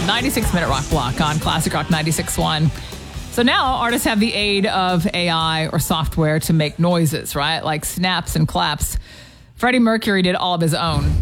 96-minute rock block on Classic Rock 96.1. So now artists have the aid of AI or software to make noises, right? Like snaps and claps. Freddie Mercury did all of his own.